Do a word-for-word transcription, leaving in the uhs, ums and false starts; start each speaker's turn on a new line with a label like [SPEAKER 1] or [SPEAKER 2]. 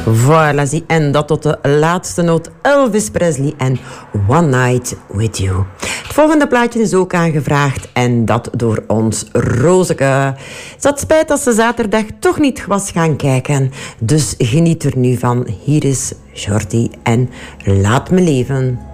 [SPEAKER 1] Voilà, zie. En dat tot de laatste noot. Elvis Presley en One Night With You. Het volgende plaatje is ook aangevraagd en dat door ons Rozeke. Ze had spijt dat ze zaterdag toch niet was gaan kijken. Dus geniet er nu van. Hier is Jordi en Laat Me Leven.